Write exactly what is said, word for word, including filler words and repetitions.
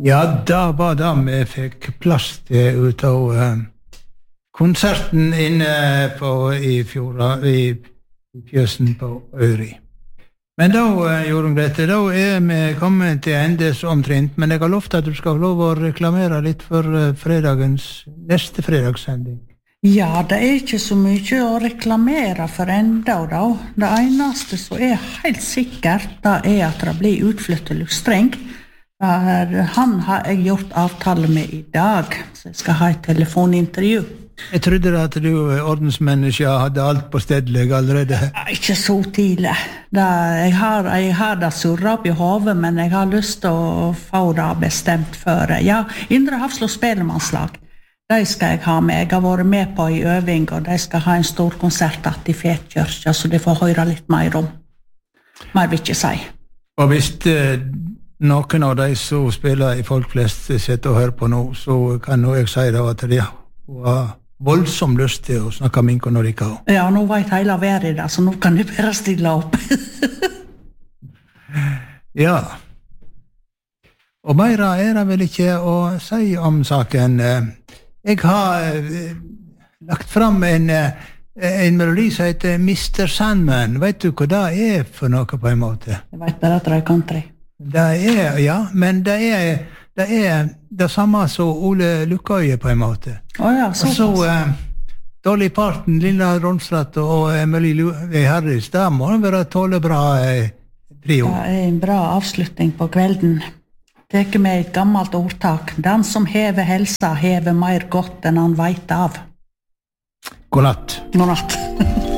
Ja, da var det vi fikk plass til ut av uh, konserten inne på, i fjorda, i, i fjøsen på Øyri. Men da, uh, Jorunn Grete, da er vi kommet til endes omtrent, men jeg har lovt at du skal få lov å reklamere litt for uh, fredagens, neste fredagssending. Ja, det er ikke så mye å reklamere for enda da. Det eneste som er helt sikkert, det er at det blir utflyttet lustreng. Han har jeg gjort avtale med i dag, så jeg skal ha et telefonintervju. Jeg trodde at du, ordensmenneske, hadde alt på stedlig allerede. Ikke så tidlig. Det, jeg, har, jeg har det surret opp i hodet, men jeg har lyst til å få det bestemt før. Ja, Indre Hafslo Spelemannslag. De skal jeg ha med. Jeg har vært med på i øving, og de skal ha en stor konsert i Fetkirka, så de får høre litt mer om. Mer vil ikke si. Og hvis eh, noen av de som spiller i folk flest sitter og hører på nå, så kan nå jeg si da at de har voldsom lyst til å snakke minko når de kan. Ja, nå vet hele verden det, så nå kan de bare stille opp. Ja. Og mer er det vel ikke å si om saken. Jeg har eh, lagt fram en, en melodi som heter mister Sandman. Vet du hva det er for noe på en måte? Jeg vet bare at det er country. Det er, ja, men det er det, er det samme som Ole Lukkøye på en måte. Åja, så Og så eh, Dolly Parton, Lilla Ronstadt og Emily Harris, det må være tåle bra eh, trio. Det er en bra avslutning på kvelden. Teker med et gammelt ordtak. Den som hever helsa, hever mer godt enn han vet av. God natt. God natt.